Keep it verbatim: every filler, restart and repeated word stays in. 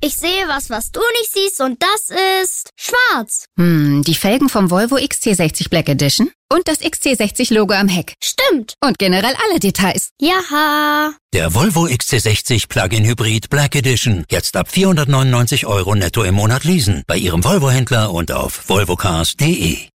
Ich sehe was, was du nicht siehst und das ist schwarz. Hm, die Felgen vom Volvo X C sechzig Black Edition und das X C sechzig Logo am Heck. Stimmt. Und generell alle Details. Jaha. Der Volvo X C sechzig Plug-in Hybrid Black Edition. Jetzt ab vierhundertneunundneunzig Euro netto im Monat leasen. Bei Ihrem Volvo-Händler und auf volvocars punkt de.